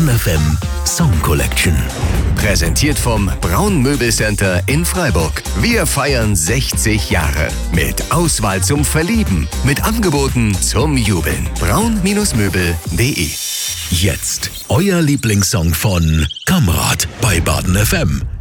Baden FM Song Collection. Präsentiert vom Braun Möbelcenter in Freiburg. Wir feiern 60 Jahre. Mit Auswahl zum Verlieben. Mit Angeboten zum Jubeln. braun-möbel.de. Jetzt euer Lieblingssong von Kamrat bei Baden FM.